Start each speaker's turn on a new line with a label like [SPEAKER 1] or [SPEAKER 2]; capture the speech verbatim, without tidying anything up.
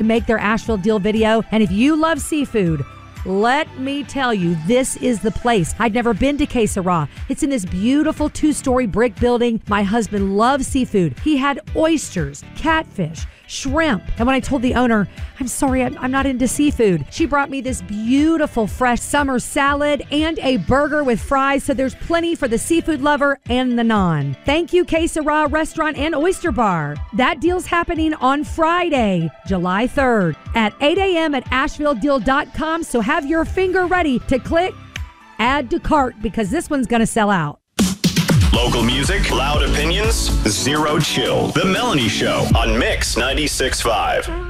[SPEAKER 1] make their Asheville Deal video. And if you love seafood, let me tell you, this is the place. I'd never been to Que Sera. It's in this beautiful two-story brick building. My husband loves seafood. He had oysters, catfish, shrimp. And when I told the owner, I'm sorry, I'm, I'm not into seafood, she brought me this beautiful fresh summer salad and a burger with fries. So there's plenty for the seafood lover and the non. Thank you, Que Sera Restaurant and Oyster Bar. That deal's happening on Friday, July third at eight a.m. at asheville deal dot com. So have your finger ready to click add to cart because this one's going to sell out.
[SPEAKER 2] Local music, loud opinions, zero chill. The Melanie Show on Mix ninety-six point five.